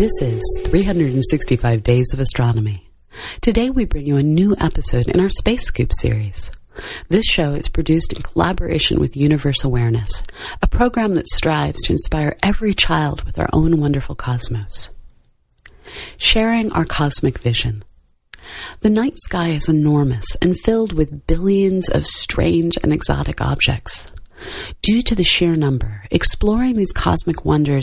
This is 365 Days of Astronomy. Today we bring you a new episode in our Space Scoop series. This show is produced in collaboration with Universe Awareness, a program that strives to inspire every child with our own wonderful cosmos. Sharing our cosmic vision. The night sky is enormous and filled with billions of strange and exotic objects. Due to the sheer number, exploring these cosmic wonders